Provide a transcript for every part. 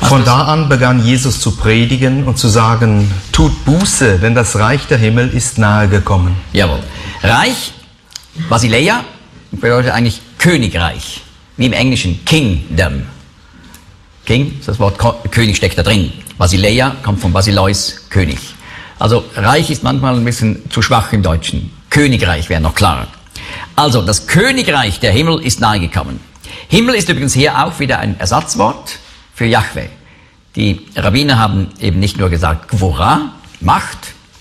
Von da an begann Jesus zu predigen und zu sagen, tut Buße, denn das Reich der Himmel ist nahe gekommen. Jawohl. Reich, Basileia, bedeutet eigentlich Königreich, wie im Englischen Kingdom. King, das Wort König steckt da drin. Basileia kommt von Basileus, König. Also Reich ist manchmal ein bisschen zu schwach im Deutschen. Königreich wäre noch klarer. Also das Königreich der Himmel ist nahe gekommen. Himmel ist übrigens hier auch wieder ein Ersatzwort für Jahwe. Die Rabbiner haben eben nicht nur gesagt Gvura, Macht,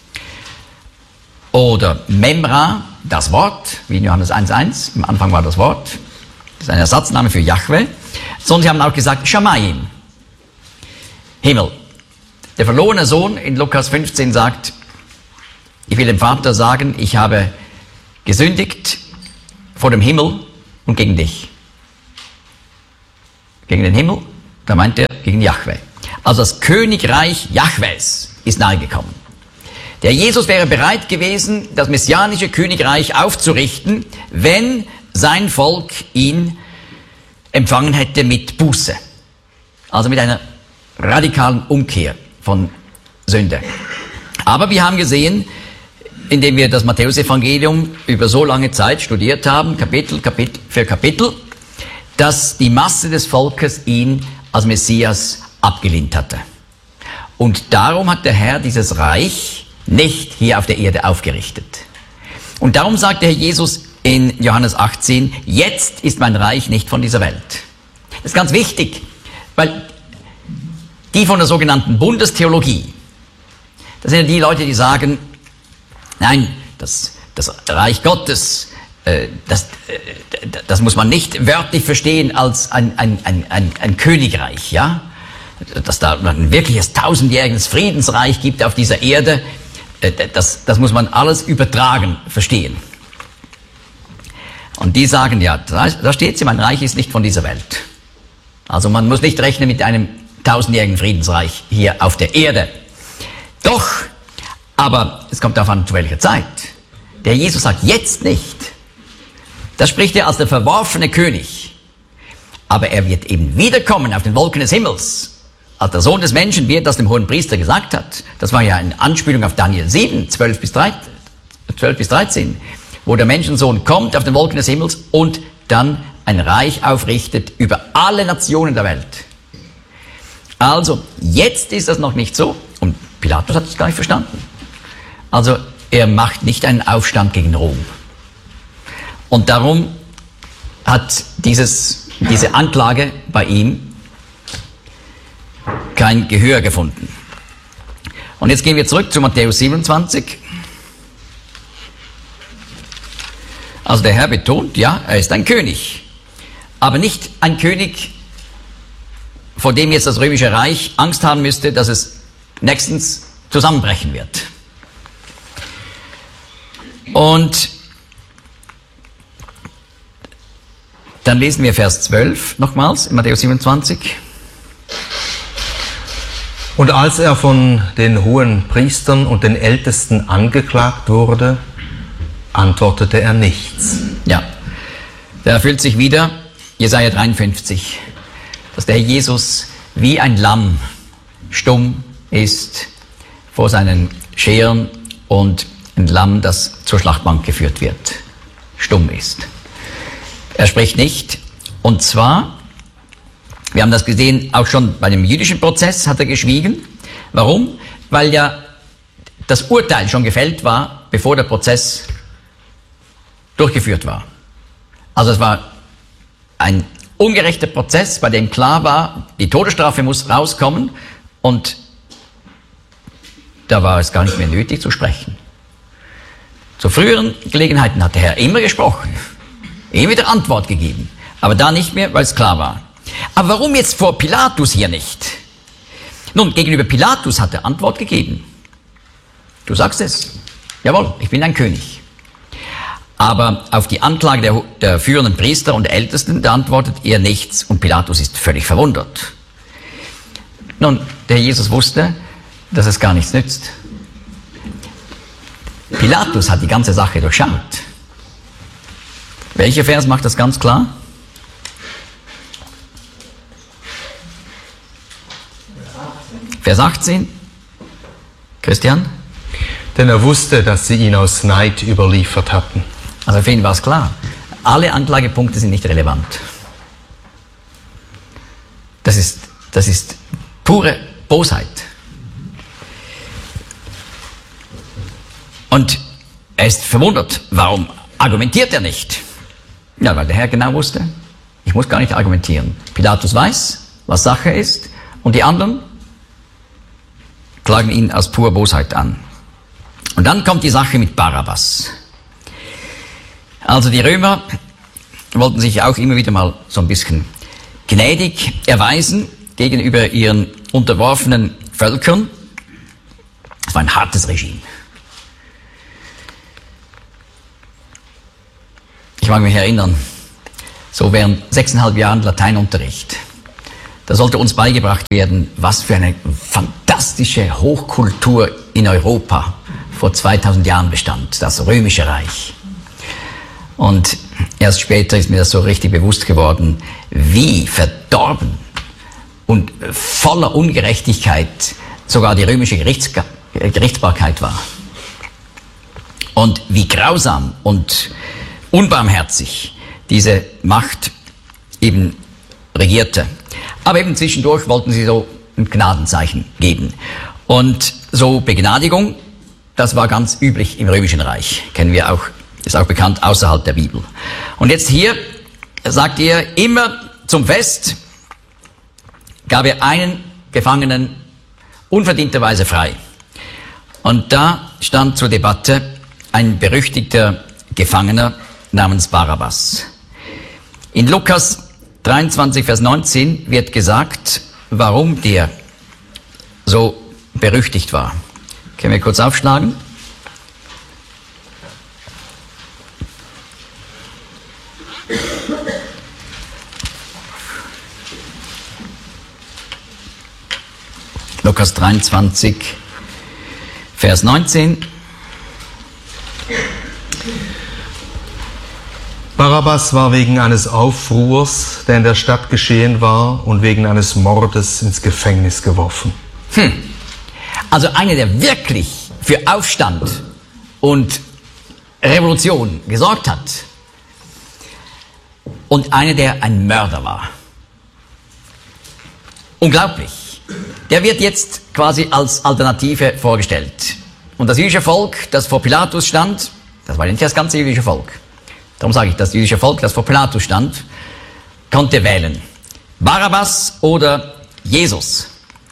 oder Memra, das Wort, wie in Johannes 1,1, am Anfang war das Wort, das ist ein Ersatzname für Jahwe, sondern sie haben auch gesagt Shamayim, Himmel. Der verlorene Sohn in Lukas 15 sagt, ich will dem Vater sagen, ich habe gesündigt vor dem Himmel und gegen dich. Gegen den Himmel, da meint er gegen Jahwe. Also das Königreich Jahwes ist nahe gekommen. Der Jesus wäre bereit gewesen, das messianische Königreich aufzurichten, wenn sein Volk ihn empfangen hätte mit Buße. Also mit einer radikalen Umkehr von Sünde. Aber wir haben gesehen, indem wir das Matthäusevangelium über so lange Zeit studiert haben, Kapitel für Kapitel, dass die Masse des Volkes ihn als Messias abgelehnt hatte. Und darum hat der Herr dieses Reich nicht hier auf der Erde aufgerichtet. Und darum sagt der Herr Jesus in Johannes 18, jetzt ist mein Reich nicht von dieser Welt. Das ist ganz wichtig, weil die von der sogenannten Bundestheologie, das sind ja die Leute, die sagen, nein, das Reich Gottes, das muss man nicht wörtlich verstehen als ein Königreich, ja? Dass da ein wirkliches 1000-jähriges Friedensreich gibt auf dieser Erde, das muss man alles übertragen verstehen. Und die sagen, ja, da steht sie, mein Reich ist nicht von dieser Welt. Also man muss nicht rechnen mit einem 1000-jährigen Friedensreich hier auf der Erde. Doch, aber es kommt darauf an, zu welcher Zeit. Der Jesus sagt, jetzt nicht. Das spricht er als der verworfene König. Aber er wird eben wiederkommen auf den Wolken des Himmels. Als der Sohn des Menschen, wie er das dem hohen Priester gesagt hat. Das war ja eine Anspielung auf Daniel 7, 12 bis 13, wo der Menschensohn kommt auf den Wolken des Himmels und dann ein Reich aufrichtet über alle Nationen der Welt. Also, jetzt ist das noch nicht so. Und Pilatus hat es gar nicht verstanden. Also, er macht nicht einen Aufstand gegen Rom. Und darum hat diese Anklage bei ihm kein Gehör gefunden. Und jetzt gehen wir zurück zu Matthäus 27. Also der Herr betont, ja, er ist ein König. Aber nicht ein König, vor dem jetzt das römische Reich Angst haben müsste, dass es nächstens zusammenbrechen wird. Und dann lesen wir Vers 12 nochmals in Matthäus 27. Und als er von den hohen Priestern und den Ältesten angeklagt wurde, antwortete er nichts. Ja, da erfüllt sich wieder Jesaja 53, dass der Herr Jesus wie ein Lamm stumm ist vor seinen Scheren und ein Lamm, das zur Schlachtbank geführt wird, stumm ist. Er spricht nicht, und zwar, wir haben das gesehen, auch schon bei dem jüdischen Prozess hat er geschwiegen. Warum? Weil ja das Urteil schon gefällt war, bevor der Prozess durchgeführt war. Also es war ein ungerechter Prozess, bei dem klar war, die Todesstrafe muss rauskommen und da war es gar nicht mehr nötig zu sprechen. Zu früheren Gelegenheiten hat der Herr immer gesprochen, immer wieder Antwort gegeben, aber da nicht mehr, weil es klar war. Aber warum jetzt vor Pilatus hier nicht? Nun, gegenüber Pilatus hat er Antwort gegeben. Du sagst es. Jawohl, ich bin ein König. Aber auf die Anklage der führenden Priester und der Ältesten, da antwortet er nichts und Pilatus ist völlig verwundert. Nun, der Jesus wusste, dass es gar nichts nützt. Pilatus hat die ganze Sache durchschaut. Welcher Vers macht das ganz klar? Vers 18. Christian? Denn er wusste, dass sie ihn aus Neid überliefert hatten. Also für ihn war es klar. Alle Anklagepunkte sind nicht relevant. Das ist pure Bosheit. Und er ist verwundert. Warum argumentiert er nicht? Ja, weil der Herr genau wusste, ich muss gar nicht argumentieren. Pilatus weiß, was Sache ist, und die anderen klagen ihn aus purer Bosheit an. Und dann kommt die Sache mit Barabbas. Also die Römer wollten sich auch immer wieder mal so ein bisschen gnädig erweisen gegenüber ihren unterworfenen Völkern. Es war ein hartes Regime. Ich mag mich erinnern, so während 6,5 Jahren Lateinunterricht, da sollte uns beigebracht werden, was für eine fantastische Hochkultur in Europa vor 2000 Jahren bestand, das Römische Reich. Und erst später ist mir das so richtig bewusst geworden, wie verdorben und voller Ungerechtigkeit sogar die römische Gerichtsbarkeit war. Und wie grausam und unbarmherzig diese Macht eben regierte. Aber eben zwischendurch wollten sie so ein Gnadenzeichen geben. Und so Begnadigung, das war ganz üblich im Römischen Reich. Kennen wir auch, ist auch bekannt außerhalb der Bibel. Und jetzt hier sagt er, immer zum Fest gab er einen Gefangenen unverdienterweise frei. Und da stand zur Debatte ein berüchtigter Gefangener namens Barabbas. In Lukas 23, Vers 19 wird gesagt, warum der so berüchtigt war. Können wir kurz aufschlagen? Lukas 23, Vers 19. Barabbas war wegen eines Aufruhrs, der in der Stadt geschehen war, und wegen eines Mordes ins Gefängnis geworfen. Also einer, der wirklich für Aufstand und Revolution gesorgt hat. Und einer, der ein Mörder war. Unglaublich. Der wird jetzt quasi als Alternative vorgestellt. Und das jüdische Volk, das vor Pilatus stand, das war nicht das ganze jüdische Volk. Darum sage ich, das jüdische Volk, das vor Pilatus stand, konnte wählen. Barabbas oder Jesus.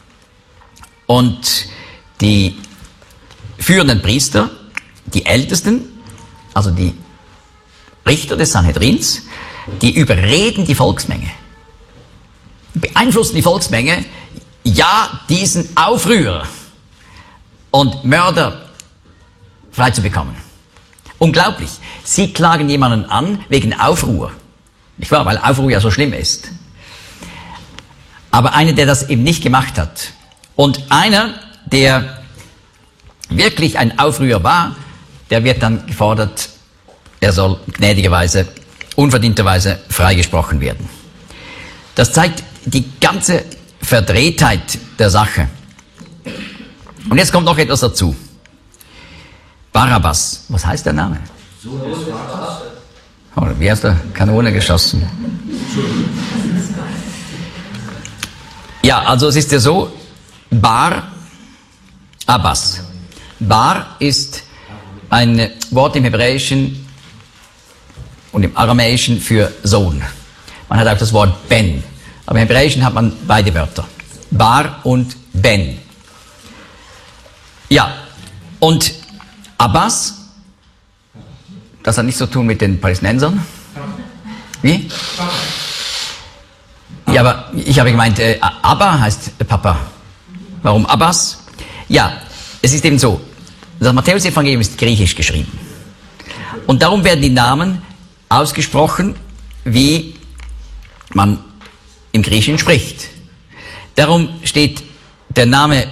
Und die führenden Priester, die Ältesten, also die Richter des Sanhedrins, die überreden die Volksmenge, beeinflussen die Volksmenge, ja, diesen Aufrührer und Mörder frei zu bekommen. Unglaublich. Sie klagen jemanden an wegen Aufruhr. Nicht wahr? Weil Aufruhr ja so schlimm ist. Aber einer, der das eben nicht gemacht hat. Und einer, der wirklich ein Aufrührer war, der wird dann gefordert, er soll gnädigerweise, unverdienterweise freigesprochen werden. Das zeigt die ganze Verdrehtheit der Sache. Und jetzt kommt noch etwas dazu. Barabbas, was heißt der Name? Oh, wie aus der Kanone geschossen. Ja, also es ist ja so, Bar-Abbas. Bar ist ein Wort im Hebräischen und im Aramäischen für Sohn. Man hat auch das Wort Ben. Aber im Hebräischen hat man beide Wörter. Bar und Ben. Ja, und Abbas, das hat nichts zu tun mit den Palästinensern. Wie? Ja, aber ich habe gemeint, Abba heißt Papa. Warum Abbas? Ja, es ist eben so, das Matthäus-Evangelium ist griechisch geschrieben. Und darum werden die Namen ausgesprochen, wie man im Griechischen spricht. Darum steht der Name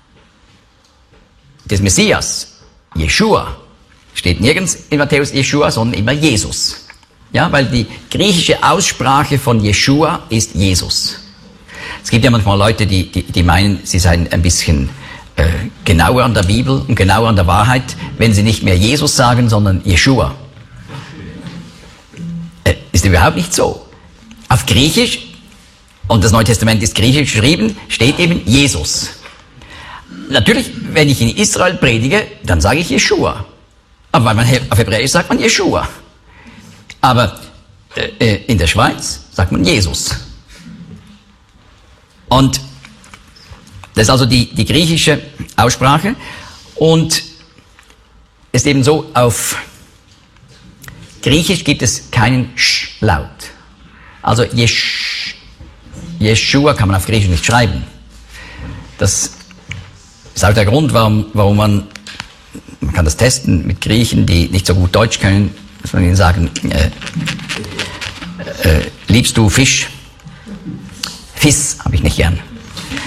des Messias, Jeschua, steht nirgends in Matthäus Jeschua, sondern immer Jesus. Ja, weil die griechische Aussprache von Jeschua ist Jesus. Es gibt ja manchmal Leute, die meinen, sie seien ein bisschen genauer an der Bibel und genauer an der Wahrheit, wenn sie nicht mehr Jesus sagen, sondern Jeschua. Ist überhaupt nicht so. Auf Griechisch, und das Neue Testament ist griechisch geschrieben, steht eben Jesus. Natürlich, wenn ich in Israel predige, dann sage ich Jeschua. Aber auf Hebräisch sagt man Jeschua. Aber in der Schweiz sagt man Jesus. Und das ist also die griechische Aussprache. Und es ist eben so, auf Griechisch gibt es keinen Sch-Laut. Also Jeschua kann man auf Griechisch nicht schreiben. Das ist auch der Grund, warum man kann das testen mit Griechen, die nicht so gut Deutsch können, dass man ihnen sagen, liebst du Fisch? Fiss habe ich nicht gern.